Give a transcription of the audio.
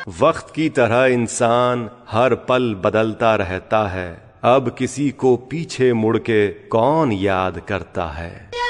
वक्त की तरह इंसान हर पल बदलता रहता है, अब किसी को पीछे मुड़ के कौन याद करता है।